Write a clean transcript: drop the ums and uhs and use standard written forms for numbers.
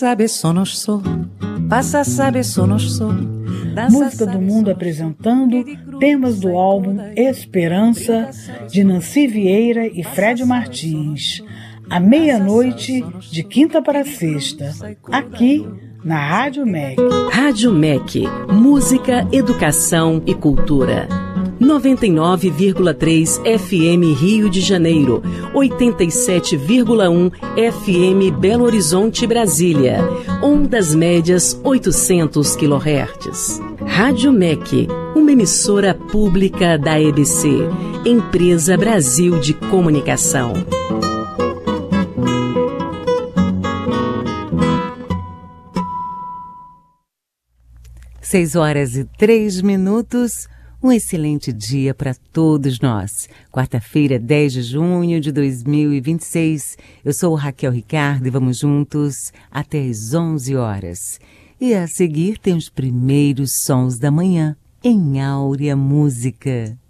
Sabe sonosso, passa sabe sonosso. Música do Mundo apresentando temas do álbum Esperança, de Nancy Vieira e Fred Martins, à meia-noite, de quinta para sexta, aqui na Rádio MEC. Rádio MEC, música, educação e cultura. 99,3 FM Rio de Janeiro, 87,1 FM Belo Horizonte, Brasília, ondas médias 800 kHz. Rádio MEC, uma emissora pública da EBC, Empresa Brasil de Comunicação. Seis horas e 3 minutos. Um excelente dia para todos nós. Quarta-feira, 10 de junho de 2026. Eu sou Raquel Ricardo e vamos juntos até às 11 horas. E a seguir tem os primeiros sons da manhã em Áurea Música.